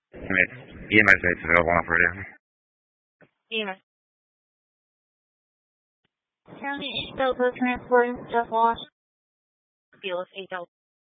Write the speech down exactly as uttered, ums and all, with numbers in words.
E M S rates available on Friday. E M S. County eight Delta transporting stuff lost. Fearless eight Delta.